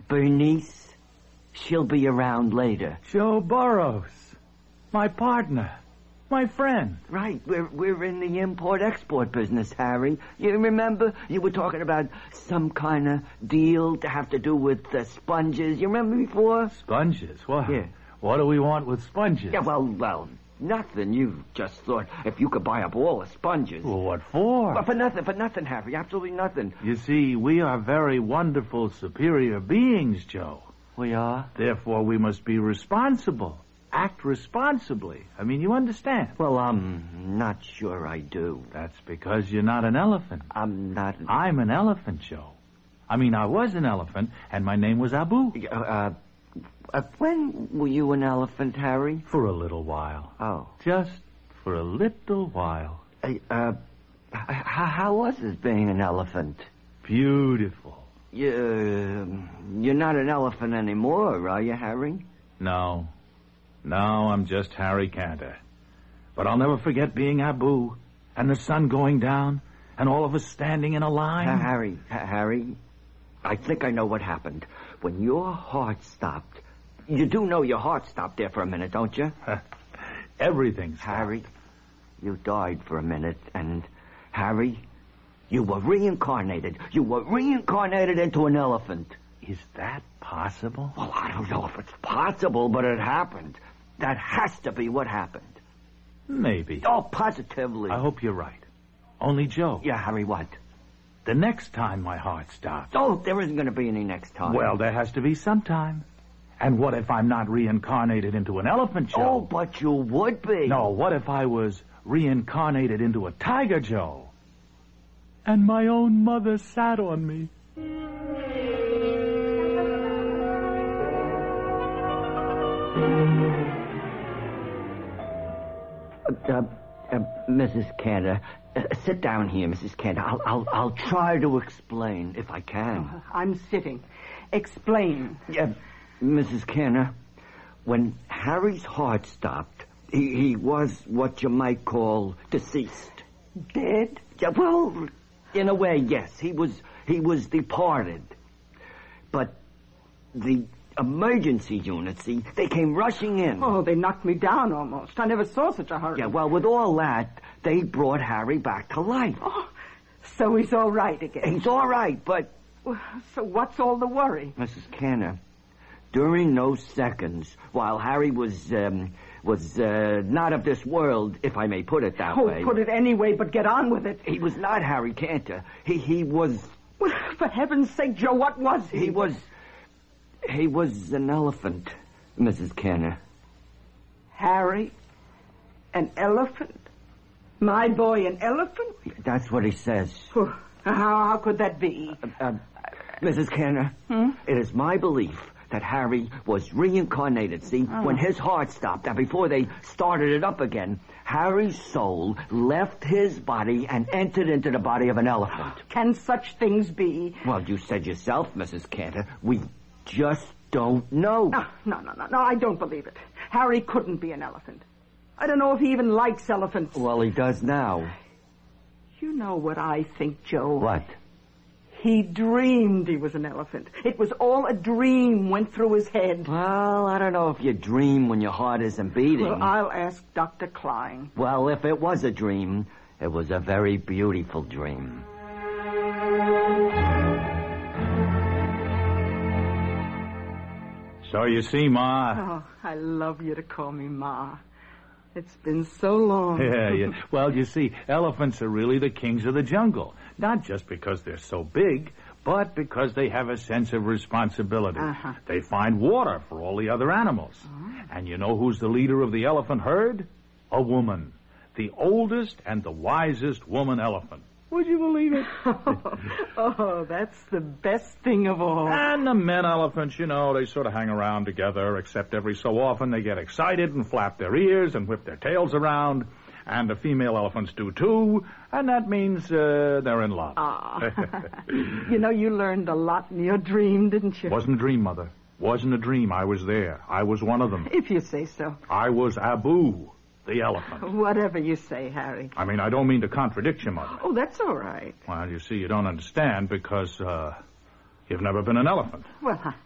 Bernice, she'll be around later. Joe Burrows. My partner. My friend. Right, we're in the import-export business, Harry. You remember? You were talking about some kind of deal to have to do with sponges. You remember before? Sponges? What? Yeah. What do we want with sponges? Yeah, well, nothing. You just thought if you could buy up all the sponges. Well, what for? Well, for nothing, Harry. Absolutely nothing. You see, we are very wonderful, superior beings, Joe. We are? Therefore, we must be responsible. Act responsibly. I mean, you understand. Well, I'm not sure I do. That's because you're not an elephant. I'm not... I'm an elephant, Joe. I mean, I was an elephant, and my name was Abu. When were you an elephant, Harry? For a little while. Oh. Just for a little while. How was it being an elephant? Beautiful. You're not an elephant anymore, are you, Harry? No. No, I'm just Harry Cantor. But I'll never forget being Abu, and the sun going down, and all of us standing in a line. Harry, I think I know what happened. When your heart stopped, you do know your heart stopped there for a minute, don't you? Everything's Harry, you died for a minute, and Harry, you were reincarnated. You were reincarnated into an elephant. Is that possible? Well, I don't know if it's possible, but it happened. That has to be what happened. Maybe. Oh, positively. I hope you're right. Only, Joe. Yeah, Harry, what? The next time my heart stops. Oh, there isn't going to be any next time. Well, there has to be sometime. And what if I'm not reincarnated into an elephant, Joe? Oh, but you would be. No, what if I was reincarnated into a tiger, Joe? And my own mother sat on me. Mrs. Cantor, sit down here, Mrs. Cantor. I'll try to explain if I can. Oh, I'm sitting. Explain. Mrs. Cantor, when Harry's heart stopped, he was what you might call deceased. Dead? Yeah, well, in a way, yes. He was departed. But the emergency unit, see, they came rushing in. Oh, they knocked me down almost. I never saw such a hurry. Yeah, well, with all that, they brought Harry back to life. Oh, so he's all right again. He's all right, but... So what's all the worry? Mrs. Cantor, during those seconds, while Harry was not of this world, if I may put it that way... Oh, put it any way, but get on with it. He was not Harry Cantor. He was... Well, for heaven's sake, Joe, what was he? He was an elephant, Mrs. Cantor. Harry? An elephant? My boy, an elephant? That's what he says. How could that be? Mrs. Cantor, It is my belief that Harry was reincarnated, see, when his heart stopped, and before they started it up again, Harry's soul left his body and entered into the body of an elephant. Can such things be? Well, you said yourself, Mrs. Cantor, we just don't know. No, I don't believe it. Harry couldn't be an elephant. I don't know if he even likes elephants. Well, he does now. You know what I think, Joe? What? He dreamed he was an elephant. It was all a dream went through his head. Well, I don't know if you dream when your heart isn't beating. Well, I'll ask Dr. Klein. Well, if it was a dream, it was a very beautiful dream. So you see, Ma... Oh, I love you to call me Ma. It's been so long. Yeah. Well, you see, elephants are really the kings of the jungle. Not just because they're so big, but because they have a sense of responsibility. They find water for all the other animals. And you know who's the leader of the elephant herd? A woman. The oldest and the wisest woman elephant. Would you believe it? Oh, that's the best thing of all. And the men elephants, you know, they sort of hang around together, except every so often they get excited and flap their ears and whip their tails around. And the female elephants do, too. And that means they're in love. You know, you learned a lot in your dream, didn't you? Wasn't a dream, Mother. Wasn't a dream. I was there. I was one of them. If you say so. I was Abu, the elephant. Whatever you say, Harry. I mean, I don't mean to contradict you, Mother. Oh, that's all right. Well, you see, you don't understand because you've never been an elephant. Well,